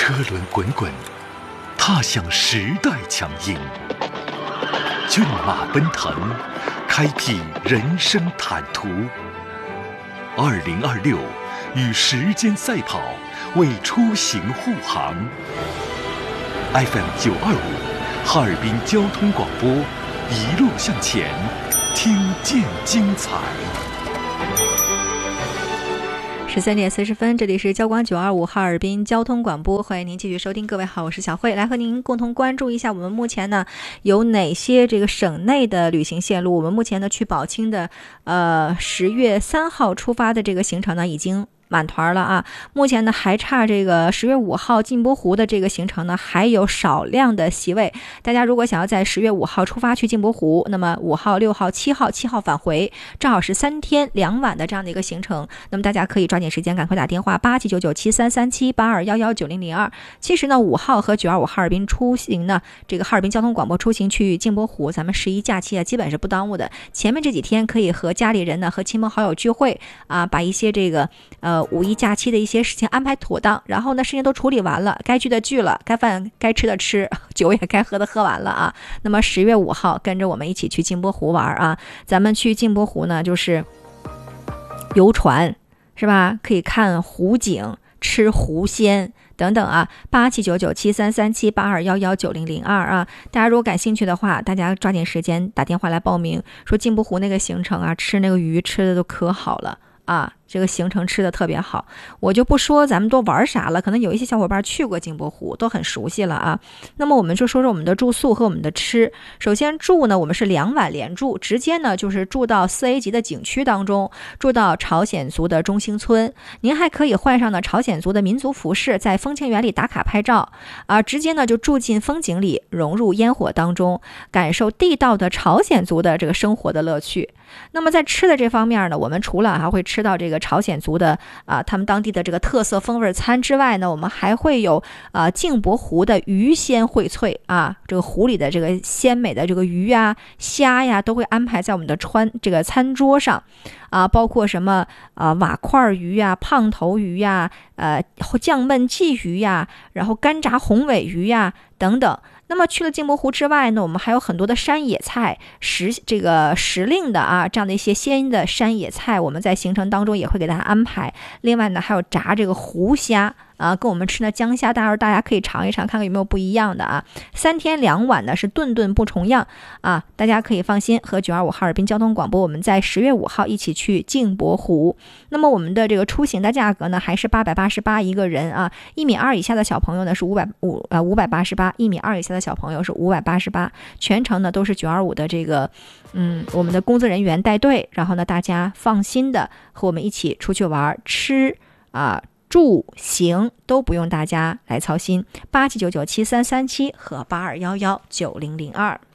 车轮滚滚，踏向时代强音。骏马奔腾，开辟人生坦途。2026，与时间赛跑，为出行护航。FM925，哈尔滨交通广播，一路向前，听见精彩。 13点40分，这里是交广925哈尔滨交通广播，欢迎您继续收听。各位好，我是小慧，来和您共同关注一下我们目前呢有哪些这个省内的旅行线路。我们目前呢去宝清的10月3号出发的这个行程呢已经满团了啊！目前呢还差这个10月5号镜泊湖的这个行程呢还有少量的席位。大家如果想要在10月5号出发去镜泊湖，那么5号、6号、7号返回，正好是3天2晚的这样的一个行程。那么大家可以抓紧时间，赶快打电话8799733782119002。其实呢5号和925哈尔滨出行呢，这个哈尔滨交通广播出行去镜泊湖，咱们11假期啊基本是不耽误的。前面这几天可以和家里人呢和亲朋好友聚会啊，把一些这个五一假期的一些事情安排妥当，然后呢事情都处理完了，该聚的聚了，该饭该吃的吃，酒也该喝的喝完了啊。那么10月5号跟着我们一起去镜泊湖玩啊。咱们去镜泊湖呢就是游船是吧，可以看湖景，吃湖鲜等等啊。8799733782119002啊，大家如果感兴趣的话，大家抓紧时间打电话来报名，说镜泊湖那个行程啊，吃那个鱼吃的都可好了啊，这个行程吃的特别好。我就不说咱们都玩啥了，可能有一些小伙伴去过镜泊湖都很熟悉了啊。那么我们就说说我们的住宿和我们的吃。首先住呢，我们是2晚连住，直接呢就是住到4A 级的景区当中，住到朝鲜族的中兴村。您还可以换上呢朝鲜族的民族服饰，在风情园里打卡拍照啊，直接呢就住进风景里，融入烟火当中，感受地道的朝鲜族的这个生活的乐趣。那么在吃的这方面呢，我们除了还会吃到这个朝鲜族的他们当地的这个特色风味餐之外呢，我们还会有镜泊湖的鱼鲜荟萃啊，这个湖里的这个鲜美的这个鱼呀、虾呀，都会安排在我们的这个餐桌上啊，包括什么瓦块鱼呀、胖头鱼呀、酱焖鲫鱼呀，然后干炸红尾鱼呀等等。那么去了镜泊湖之外呢，我们还有很多的山野菜，这个时令的啊，这样的一些鲜的山野菜，我们在行程当中也会给大家安排。另外呢，还有炸这个湖虾啊，跟我们吃的江虾，大家可以尝一尝，看看有没有不一样的啊。3天2晚呢是顿顿不重样啊，大家可以放心和925哈尔滨交通广播，我们在10月5号一起去镜泊湖。那么我们的这个出行的价格呢，还是888一个人啊，1.2米以下的小朋友呢是588，1.2米以下的小朋友是588，全程呢都是925的这个我们的工作人员带队，然后呢大家放心的和我们一起出去玩，吃住行都不用大家来操心。87997337和82119002。